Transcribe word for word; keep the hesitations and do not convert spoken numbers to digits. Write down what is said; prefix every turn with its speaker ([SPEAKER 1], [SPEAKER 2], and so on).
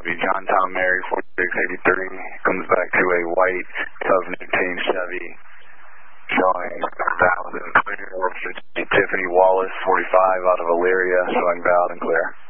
[SPEAKER 1] copy. John Tom Mary, forty-six eighty-three, comes back to a white twelve nineteen Chevy, showing valid and clear. Tiffany Wallace, forty-five, out of Elyria, showing valid and clear.